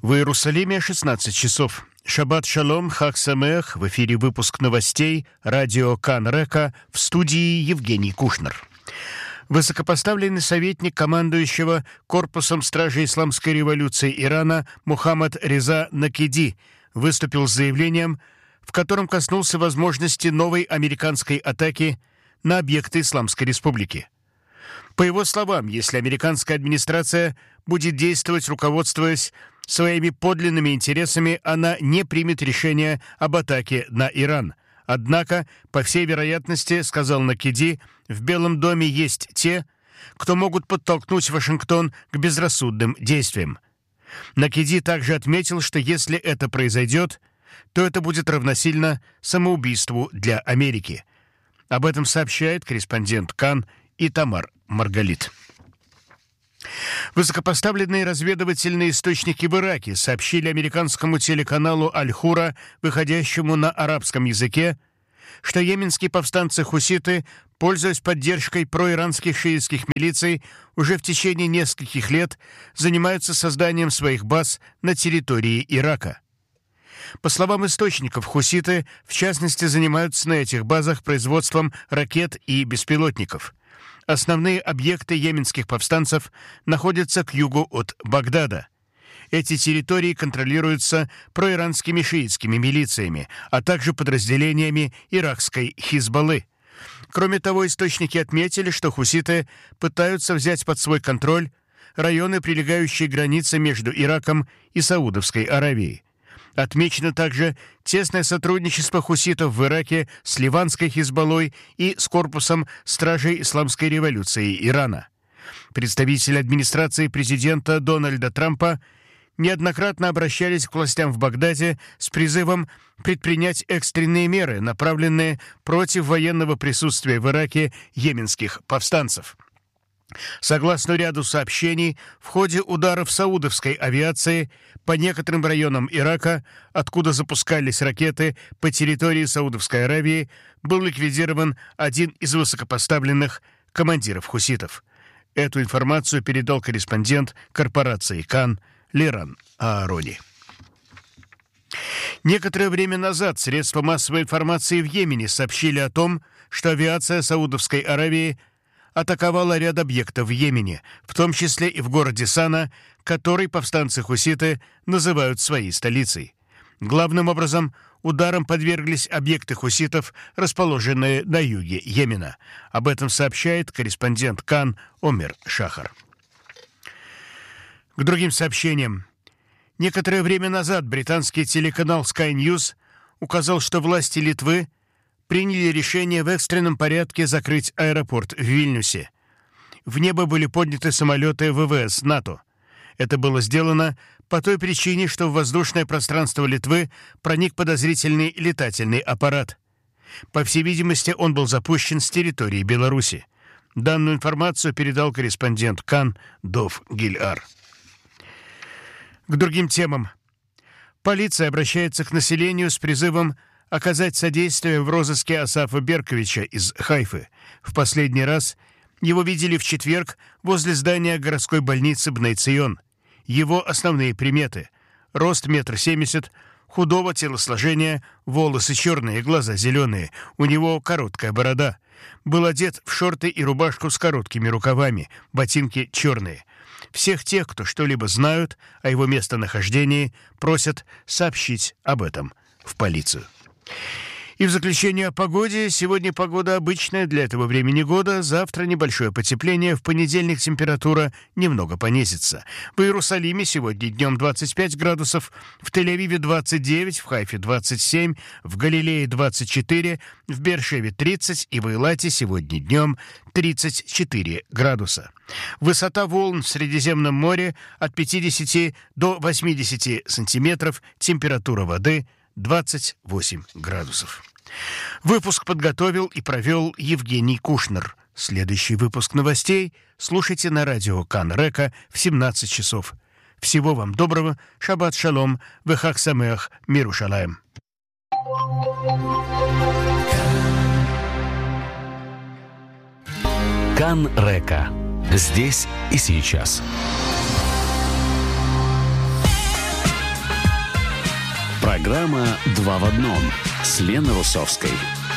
В Иерусалиме 16 часов. Шаббат шалом, хаг самеах. В эфире выпуск новостей. Радио Кан Река. В студии Евгений Кушнер. Высокопоставленный советник командующего Корпусом стражей Исламской революции Ирана Мухаммад Реза Накиди выступил с заявлением, в котором коснулся возможности новой американской атаки на объекты Исламской республики. По его словам, если американская администрация будет действовать, руководствуясь своими подлинными интересами, она не примет решение об атаке на Иран. Однако, по всей вероятности, сказал Накиди, в Белом доме есть те, кто могут подтолкнуть Вашингтон к безрассудным действиям. Накиди также отметил, что если это произойдет, то это будет равносильно самоубийству для Америки. Об этом сообщает корреспондент Кан Итамар Маргалит. Высокопоставленные разведывательные источники в Ираке сообщили американскому телеканалу Аль-Хура, выходящему на арабском языке, что йеменские повстанцы-хуситы, пользуясь поддержкой проиранских шиитских милиций, уже в течение нескольких лет занимаются созданием своих баз на территории Ирака. По словам источников, хуситы, в частности, занимаются на этих базах производством ракет и беспилотников. Основные объекты йеменских повстанцев находятся к югу от Багдада. Эти территории контролируются проиранскими шиитскими милициями, а также подразделениями иракской Хизбаллы. Кроме того, источники отметили, что хуситы пытаются взять под свой контроль районы, прилегающие к границе между Ираком и Саудовской Аравией. Отмечено также тесное сотрудничество хуситов в Ираке с ливанской Хизбаллой и с корпусом стражей Исламской революции Ирана. Представители администрации президента Дональда Трампа неоднократно обращались к властям в Багдаде с призывом предпринять экстренные меры, направленные против военного присутствия в Ираке йеменских повстанцев. Согласно ряду сообщений, в ходе ударов саудовской авиации по некоторым районам Ирака, откуда запускались ракеты по территории Саудовской Аравии, был ликвидирован один из высокопоставленных командиров хуситов. Эту информацию передал корреспондент корпорации Кан Леран Аарони. Некоторое время назад средства массовой информации в Йемене сообщили о том, что авиация Саудовской Аравии атаковала ряд объектов в Йемене, в том числе и в городе Сана, который повстанцы-хуситы называют своей столицей. Главным образом, ударом подверглись объекты хуситов, расположенные на юге Йемена. Об этом сообщает корреспондент Кан Омер Шахар. К другим сообщениям. Некоторое время назад британский телеканал Sky News указал, что власти Литвы приняли решение в экстренном порядке закрыть аэропорт в Вильнюсе. В небо были подняты самолеты ВВС НАТО. Это было сделано по той причине, что в воздушное пространство Литвы проник подозрительный летательный аппарат. По всей видимости, он был запущен с территории Беларуси. Данную информацию передал корреспондент Кан Дов Гильар. К другим темам. Полиция обращается к населению с призывом оказать содействие в розыске Асафа Берковича из Хайфы. В последний раз его видели в четверг возле здания городской больницы Бней-Цион. Его основные приметы: рост 1,70 м, худого телосложения, волосы черные, глаза зеленые, у него короткая борода. Был одет в шорты и рубашку с короткими рукавами, ботинки черные. Всех тех, кто что-либо знают о его местонахождении, просят сообщить об этом в полицию. И в заключение о погоде. Сегодня погода обычная для этого времени года. Завтра небольшое потепление. В понедельник температура немного понизится. В Иерусалиме сегодня днем 25 градусов, в Тель-Авиве 29, в Хайфе 27, в Галилее 24, в Беэр-Шеве 30 и в Эйлате сегодня днем 34 градуса. Высота волн в Средиземном море от 50 до 80 сантиметров. Температура воды 28 градусов. Выпуск подготовил и провел Евгений Кушнер. Следующий выпуск новостей слушайте на радио Кан Река в 17 часов. Всего вам доброго. Шаббат шалом. Вехаг самеах. Мир Ушалаем. Кан Река. Здесь и сейчас. Программа «Два в одном» с Леной Русовской.